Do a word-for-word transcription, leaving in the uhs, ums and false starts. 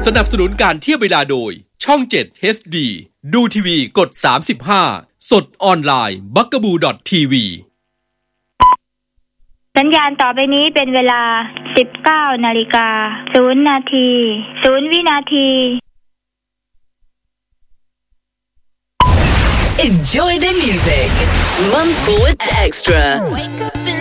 สนับสนุนการเทียบเวลาโดยช่องเจ็ด เอช ดี ดูทีวีกดสามสิบห้าสดออนไลน์ บักกะบู ดอท ที วีสัญญาณต่อไปนี้เป็นเวลา สิบเก้านาฬิกาศูนย์นาทีศูนย์วินาที Enjoy the music. Month Forward Extra. Wake up in